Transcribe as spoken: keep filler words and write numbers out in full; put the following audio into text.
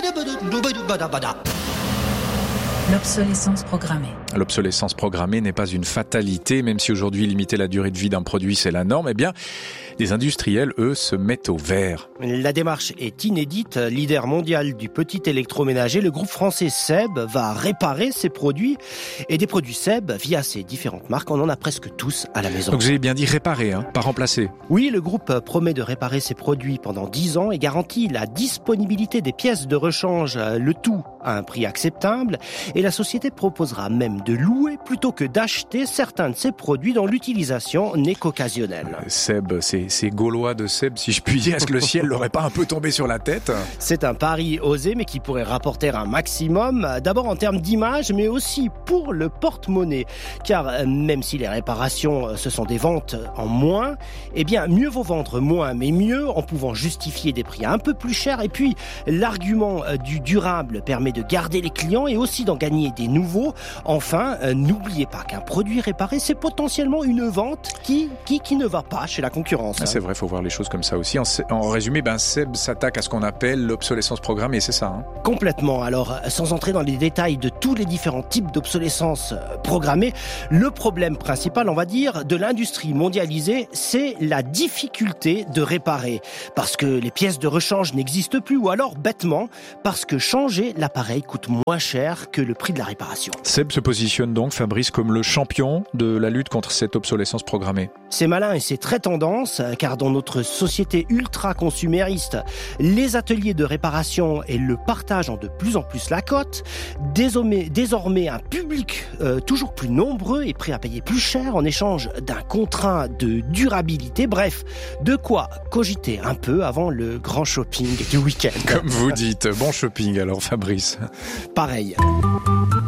L'obsolescence programmée. L'obsolescence programmée n'est pas une fatalité, même si aujourd'hui limiter la durée de vie d'un produit c'est la norme. Eh bien, les industriels, eux, se mettent au vert. La démarche est inédite. Leader mondial du petit électroménager, le groupe français Seb va réparer ses produits. Et des produits Seb, via ses différentes marques, on en a presque tous à la maison. Donc vous avez bien dit réparer, hein, pas remplacer. Oui, le groupe promet de réparer ses produits pendant dix ans et garantit la disponibilité des pièces de rechange, le tout à un prix acceptable. Et la société proposera même de louer plutôt que d'acheter certains de ses produits dont l'utilisation n'est qu'occasionnelle. Seb, c'est, c'est gaulois de Seb, si je puis dire. Est-ce que le ciel l'aurait pas un peu tombé sur la tête ? C'est un pari osé, mais qui pourrait rapporter un maximum. D'abord en termes d'image, mais aussi pour le porte-monnaie. Car même si les réparations, ce sont des ventes en moins, eh bien, mieux vaut vendre moins, mais mieux en pouvant justifier des prix un peu plus chers. Et puis, l'argument du durable permet de garder les clients et aussi d'en gagner des nouveaux. Enfin, euh, n'oubliez pas qu'un produit réparé, c'est potentiellement une vente qui, qui, qui ne va pas chez la concurrence. Ah, c'est vrai, il faut voir les choses comme ça aussi. En, en résumé, ben, Seb s'attaque à ce qu'on appelle l'obsolescence programmée, c'est ça, hein ? Complètement. Alors, sans entrer dans les détails de tous les différents types d'obsolescence programmée, le problème principal, on va dire, de l'industrie mondialisée, c'est la difficulté de réparer. Parce que les pièces de rechange n'existent plus, ou alors, bêtement, parce que changer l'appareil coûte moins cher que le prix de la réparation. Seb se positionne donc, Fabrice, comme le champion de la lutte contre cette obsolescence programmée. C'est malin et c'est très tendance, car dans notre société ultra-consumériste, les ateliers de réparation et le partage ont de plus en plus la cote. Désormais, désormais un public euh, toujours plus nombreux est prêt à payer plus cher en échange d'un contrat de durabilité. Bref, de quoi cogiter un peu avant le grand shopping du week-end. Comme vous dites, bon shopping alors, Fabrice. Pareil.